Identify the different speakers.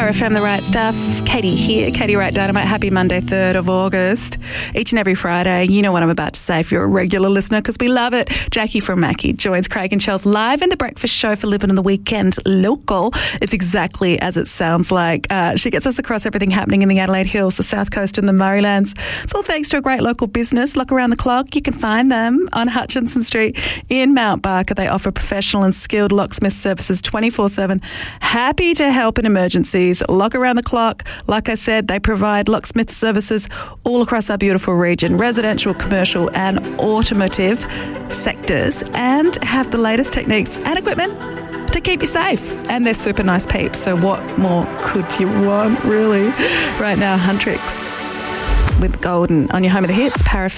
Speaker 1: Pure FM, the right stuff. Katie here, Katie Right Dynamite. Happy Monday, 3rd of August. Each and every Friday, you know what I'm about to say if you're a regular listener, because we love it. Jackie from Mackie joins Craig and Charles live in the breakfast show for Living on the Weekend Local. It's exactly as it sounds like. She gets us across everything happening in the Adelaide Hills, the South Coast and the Murraylands. It's all thanks to a great local business, Lock Around the Clock. You can find them on Hutchinson Street in Mount Barker. They offer professional and skilled locksmith services 24/7. Happy to help in emergencies. Lock Around the Clock. Like I said, they provide locksmith services all across our beautiful region, residential, commercial and automotive sectors, and have the latest techniques and equipment to keep you safe. And they're super nice peeps, so what more could you want, really? Right now, Huntrix with Golden on your home of the hits, Parafin.